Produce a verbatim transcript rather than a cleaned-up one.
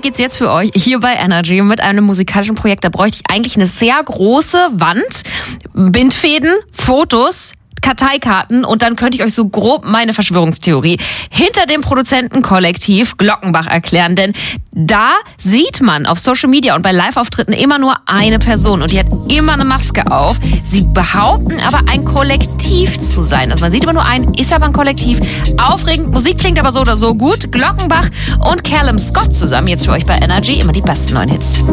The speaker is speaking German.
geht's jetzt für euch hier bei Energy mit einem musikalischen Projekt. Da bräuchte ich eigentlich eine sehr große Wand, Bindfäden, Fotos, Karteikarten und dann könnte ich euch so grob meine Verschwörungstheorie hinter dem Produzentenkollektiv Glockenbach erklären. Denn da sieht man auf Social Media und bei Live-Auftritten immer nur eine Person und die hat immer eine Maske auf. Sie behaupten aber ein Kollektiv zu sein. Also man sieht immer nur einen, ist aber ein Kollektiv. Aufregend, Musik klingt aber so oder so gut. Glockenbach und Callum Scott zusammen jetzt für euch bei Energy. Immer die besten neuen Hits.